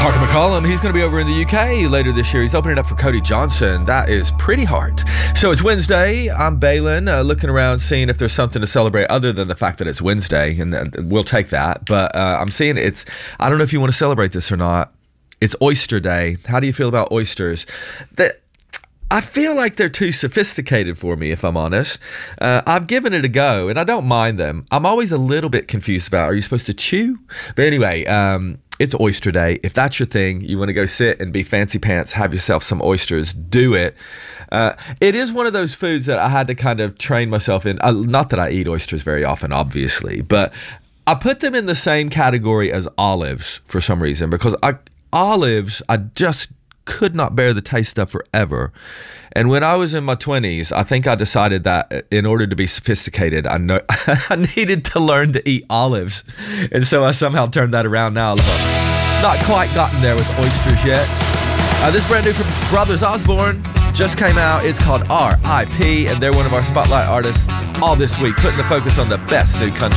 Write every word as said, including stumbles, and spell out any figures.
Mark McCollum, he's going to be over in the U K later this year. He's opening up for Cody Johnson. That is pretty hard. So it's Wednesday. I'm Balin, uh, looking around, seeing if there's something to celebrate other than the fact that it's Wednesday, and uh, we'll take that. But uh, I'm seeing it's, I don't know if you want to celebrate this or not. It's Oyster Day. How do you feel about oysters? That I feel like they're too sophisticated for me, if I'm honest. Uh, I've given it a go, and I don't mind them. I'm always a little bit confused about, are you supposed to chew? But anyway, um, it's Oyster Day. If that's your thing, you want to go sit and be fancy pants, have yourself some oysters, do it. Uh, it is one of those foods that I had to kind of train myself in. Uh, not that I eat oysters very often, obviously, but I put them in the same category as olives for some reason, because I, olives, I just could not bear the taste of forever. And when I was in my twenties, I think I decided that in order to be sophisticated, I know I needed to learn to eat olives. And so I somehow turned that around now. Not quite gotten there with oysters yet. Uh, this brand new from Brothers Osborne just came out. It's called R I P, and they're one of our spotlight artists all this week, putting the focus on the best new country.